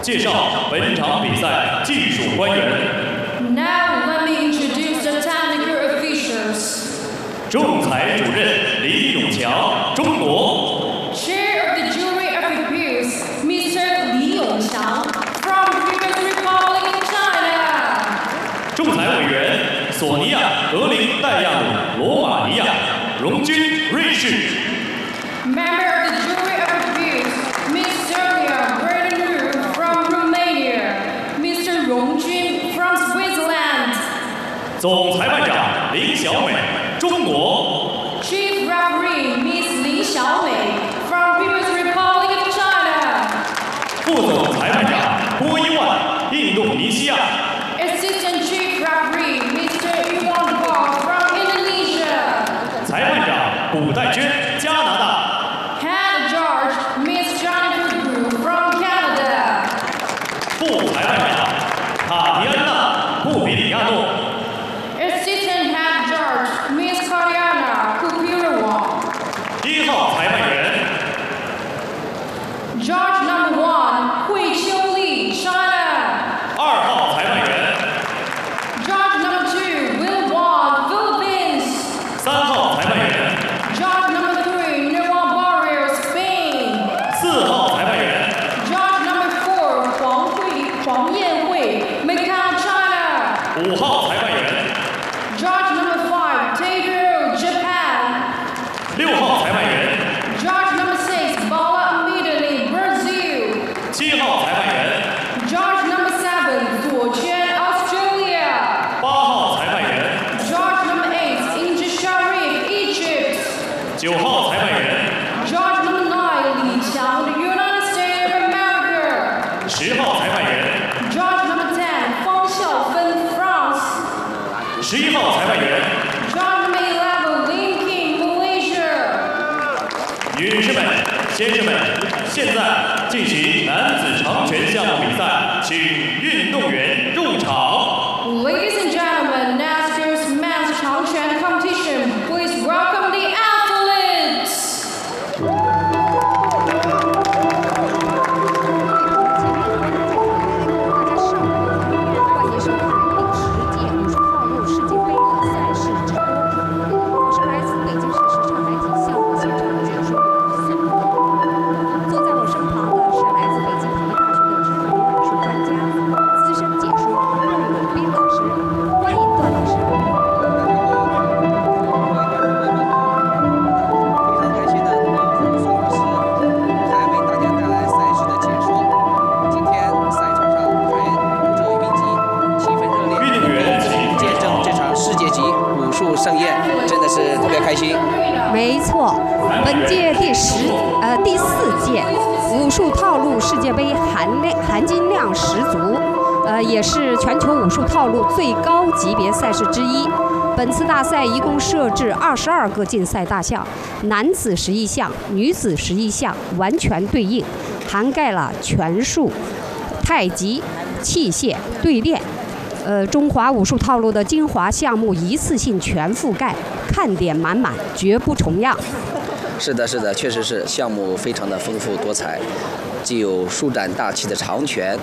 介绍本场比赛技术官员。 Now let me introduce the technical officials. 仲裁主任李永强，中国。 Chair of the Jury of Appeals, Mr. 李永强 from People's Republic of China. 仲裁委员索尼娅·格林戴亚努，罗马尼亚，荣军，瑞士。 Member of the Jury of Appeals, Ms. Sonia Bredenu from Romania, Mr. 荣军 from Switzerland. 总裁判长林小美，中国。 Chief Referee, Ms. 林小美 from People's Republic of China. 副总裁判长郭一万，印度尼西亚。 Assistant Chief Referee, Mr. Iwan Ball from Indonesia. 裁判长古代娟，加拿大。 Head Judge, Ms. Jennifer Gu from Canada. 副裁判长卡迪安娜·布比里亚诺。 Assistant Head Judge, Ms. Kariana Kupirawa. 1号裁判员 Judge number 1, Hui Qiuli, China. 2号裁判员 Judge number 2, Will Wong, Philippines. 3号裁判员 Judge number 3, Noah Barrio, Spain. 4号裁判员 Judge number 4, Huang Yanhui, Macau, China. 5号裁判员 Judge number 5, Teijo, Japan. 6号裁判员 Judge number 6, Bala Amidali, Brazil. 7号裁判员 Judge number 7, Guo Chen, Australia. 8号裁判员 Judge number 8, Inja Sharif, Egypt. 9号裁判员 Judge number 9, Li Qiang, the United States of America. 10号裁判员 Judge number 10, Fang Xiaofen, France. 11号裁判员 Judge number 11, Lin King, Malaysia. 女士们、先生们，现在进行男子长拳项目比赛，请运动员入场。 Ladies and gentlemen, NASCAR's men's Changquan competition. Please welcome the athletes. 欢迎收看第10届武术套路世界杯的赛事直播。我是来自北京市时尚来体项目现场的解说员孙博。坐在我身旁的是来自北京体育大学的职业美术专家、资深解说邓永斌老师，欢迎邓老师。 非常开心的，孙老师还为大家带来赛事的解说。今天赛场上还这云集，气氛热烈， 运动员请见证这场世界级武术盛宴，真的是特别开心。 没错，本届第4届武术套路世界杯含金量十足，也是全球武术套路最高级别赛事之一。本次大赛一共设置22个竞赛大项，男子11项，女子11项，完全对应，涵盖了拳术、太极、器械、对练。中华武术套路的精华项目一次性全覆盖，看点满满，绝不重样。 是的，是的，确实是项目非常的丰富多彩，既有舒展大气的长拳，